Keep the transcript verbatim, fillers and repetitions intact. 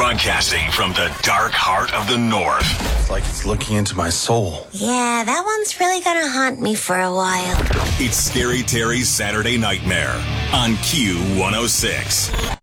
Broadcasting from the dark heart of the North. It's like it's looking into my soul. Yeah, that one's really gonna haunt me for a while. It's Scary Terry's Saturday Nightmare on Q one oh six.